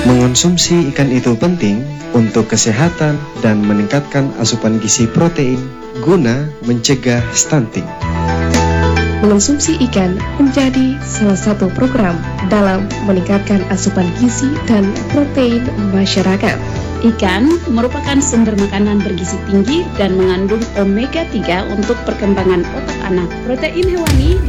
Mengonsumsi ikan itu penting untuk kesehatan dan meningkatkan asupan gizi protein guna mencegah stunting. Mengonsumsi ikan menjadi salah satu program dalam meningkatkan asupan gizi dan protein masyarakat. Ikan merupakan sumber makanan bergizi tinggi dan mengandung omega 3 untuk perkembangan otak anak. Protein hewani